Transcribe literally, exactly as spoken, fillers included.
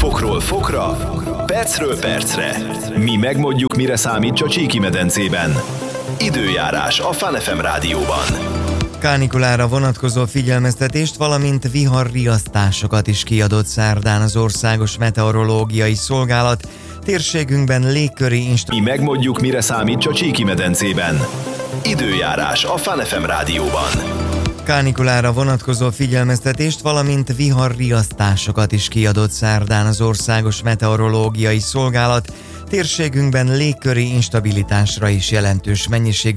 Fokról fokra, percről percre. Mi megmondjuk, mire számít a Csíki-medencében. Időjárás a Fun ef em rádióban. Kánikulára vonatkozó figyelmeztetést, valamint viharriasztásokat is kiadott szerdán az Országos Meteorológiai Szolgálat. Térségünkben légköri insta... Mi megmondjuk, mire számít a Csíki-medencében. Időjárás a Fun ef em rádióban. Kánikulára vonatkozó figyelmeztetést, valamint viharriasztásokat is kiadott szerdán az Országos Meteorológiai Szolgálat. Térségünkben légköri instabilitásra is jelentős mennyiség